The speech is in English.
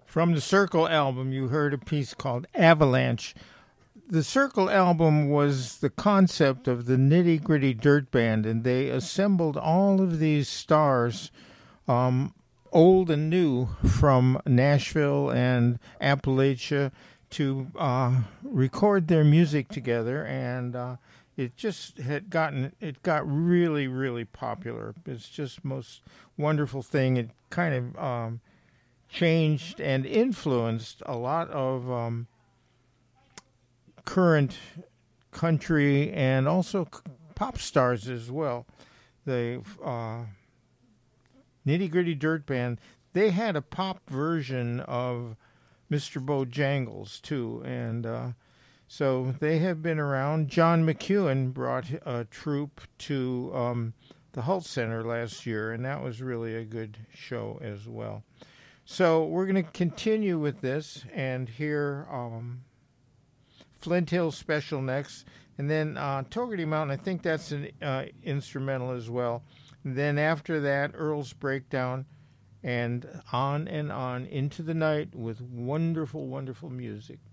From the Circle album, you heard a piece called Avalanche. The Circle album was the concept of the Nitty Gritty Dirt Band, and they assembled all of these stars, old and new, from Nashville and Appalachia to record their music together, and it got really, really popular. It's just most wonderful thing. It kind of changed and influenced a lot of current country and also pop stars as well. The Nitty Gritty Dirt Band, they had a pop version of Mr. Bojangles too, and so they have been around. John McEwen brought a troupe to the Holt Center last year, and that was really a good show as well. So we're going to continue with this and hear Flint Hill Special next, and then Togarty Mountain. I think that's an instrumental as well. And then after that, Earl's Breakdown, and on into the night with wonderful, wonderful music.